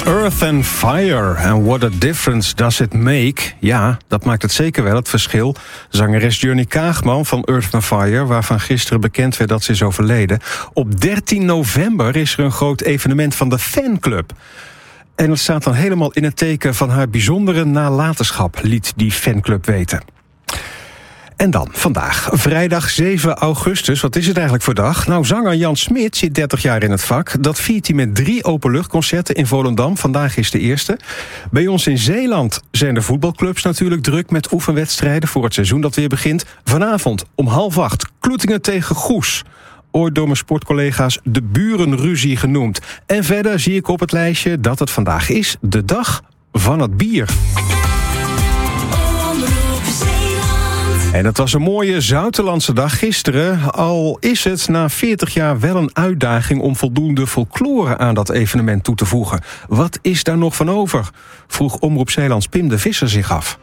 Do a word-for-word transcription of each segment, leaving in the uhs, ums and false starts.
Earth and Fire, and what a difference does it make? Ja, dat maakt het zeker wel, het verschil. Zangeres Johnny Kaagman van Earth and Fire, waarvan gisteren bekend werd dat ze is overleden. Op dertien november is er een groot evenement van de fanclub. En dat staat dan helemaal in het teken van haar bijzondere nalatenschap, liet die fanclub weten. En dan, vandaag, vrijdag zeven augustus. Wat is het eigenlijk voor dag? Nou, zanger Jan Smit zit dertig jaar in het vak. Dat viert hij met drie openluchtconcerten in Volendam. Vandaag is de eerste. Bij ons in Zeeland zijn de voetbalclubs natuurlijk druk met oefenwedstrijden voor het seizoen dat weer begint. Vanavond om half acht, Kloetingen tegen Goes. Ooit door mijn sportcollega's de burenruzie genoemd. En verder zie ik op het lijstje dat het vandaag is de dag van het bier. En het was een mooie Zoutelandse dag gisteren. Al is het na veertig jaar wel een uitdaging om voldoende folklore aan dat evenement toe te voegen. Wat is daar nog van over? Vroeg Omroep Zeelands Pim de Visser zich af.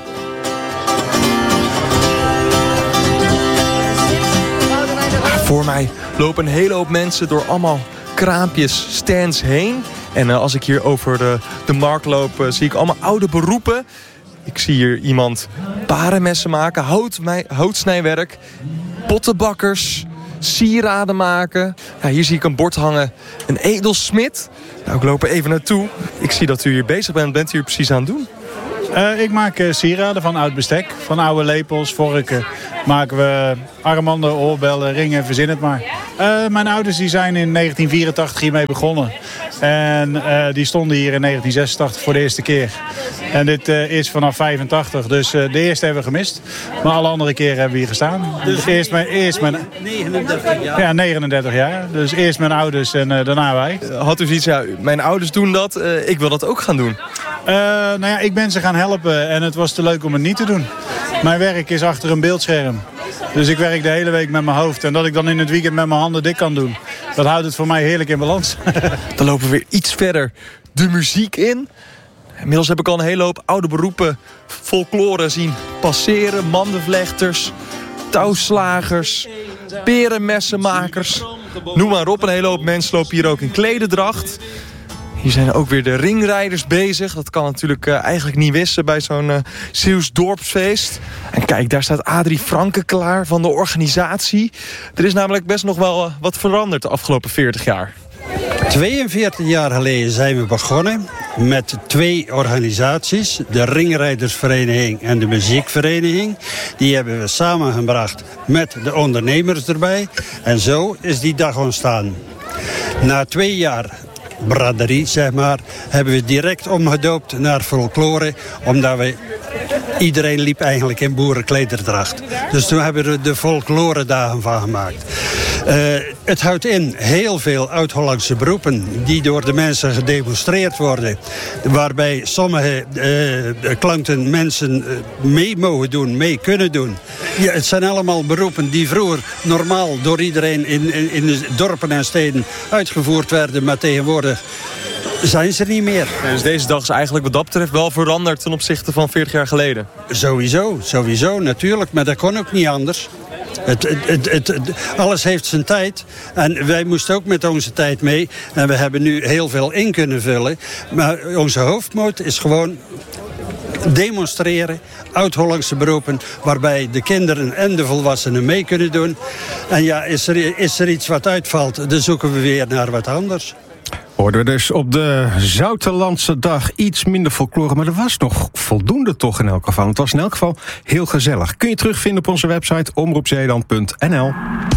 Voor mij lopen een hele hoop mensen door allemaal kraampjes, stands heen. En uh, als ik hier over de, de markt loop, uh, zie ik allemaal oude beroepen. Ik zie hier iemand parenmessen maken, hout, houtsnijwerk, pottenbakkers, sieraden maken. Ja, hier zie ik een bord hangen, een edelsmid. Nou, ik loop er even naartoe. Ik zie dat u hier bezig bent. Bent u hier precies aan het doen? Uh, ik maak uh, sieraden van oud bestek, van oude lepels, vorken. Maken we armbanden, oorbellen, ringen, verzin het maar. Uh, mijn ouders die zijn in negentien vierentachtig hiermee begonnen. En uh, die stonden hier in negentien zesentachtig voor de eerste keer. En dit uh, is vanaf vijfentachtig, dus uh, de eerste hebben we gemist. Maar alle andere keren hebben we hier gestaan. Dus eerst mijn, eerst mijn, negenendertig jaar? Ja, negenendertig jaar. Dus eerst mijn ouders en uh, daarna wij. Had u zoiets, ja, mijn ouders doen dat, uh, ik wil dat ook gaan doen? Uh, nou ja, ik ben ze gaan helpen en het was te leuk om het niet te doen. Mijn werk is achter een beeldscherm. Dus ik werk de hele week met mijn hoofd. En dat ik dan in het weekend met mijn handen dit kan doen, dat houdt het voor mij heerlijk in balans. Dan lopen we weer iets verder de muziek in. Inmiddels heb ik al een hele hoop oude beroepen, folklore zien passeren. Mandenvlechters, touwslagers, perenmessenmakers. Noem maar op, een hele hoop mensen lopen hier ook in klededracht. Hier zijn ook weer de ringrijders bezig. Dat kan natuurlijk uh, eigenlijk niet missen bij zo'n uh, Zeeuws dorpsfeest. En kijk, daar staat Adrie Franke klaar van de organisatie. Er is namelijk best nog wel uh, wat veranderd de afgelopen veertig jaar. tweeënveertig jaar geleden zijn we begonnen met twee organisaties. De Ringrijdersvereniging en de Muziekvereniging. Die hebben we samengebracht met de ondernemers erbij. En zo is die dag ontstaan. Na twee jaar braderie, zeg maar, hebben we direct omgedoopt naar folklore, omdat we iedereen liep eigenlijk in boerenklederdracht. Dus toen hebben we er de folkloredagen van gemaakt. Uh, het houdt in heel veel oud-Hollandse beroepen die door de mensen gedemonstreerd worden. Waarbij sommige uh, klanten mensen uh, mee mogen doen, mee kunnen doen. Ja, het zijn allemaal beroepen die vroeger normaal door iedereen in, in, in de dorpen en steden uitgevoerd werden, maar tegenwoordig zijn ze niet meer. Dus deze dag is eigenlijk wat dat betreft wel veranderd ten opzichte van veertig jaar geleden? Sowieso, sowieso, natuurlijk. Maar dat kon ook niet anders. Het, het, het, het, alles heeft zijn tijd. En wij moesten ook met onze tijd mee. En we hebben nu heel veel in kunnen vullen. Maar onze hoofdmoot is gewoon demonstreren, oud-Hollandse beroepen, waarbij de kinderen en de volwassenen mee kunnen doen. En ja, is er, is er iets wat uitvalt, dan zoeken we weer naar wat anders. Hoorden we dus op de Zoutelandse dag iets minder folklore, maar er was nog voldoende toch in elk geval. Het was in elk geval heel gezellig. Kun je terugvinden op onze website omroep zeeland punt n l.